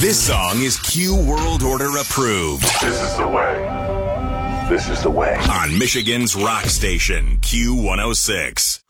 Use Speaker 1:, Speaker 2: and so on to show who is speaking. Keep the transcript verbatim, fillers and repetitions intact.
Speaker 1: This song is Q World Order approved.
Speaker 2: This is the way. This is the way.
Speaker 1: On Michigan's rock station, Q one oh six.